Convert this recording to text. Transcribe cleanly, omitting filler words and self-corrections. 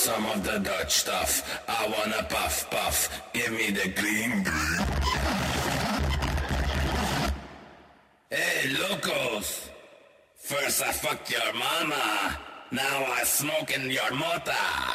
some of the Dutch stuff. I wanna puff puff. Give me the green green. Hey, locos. First I fucked your mama. Now I smoke in your mota.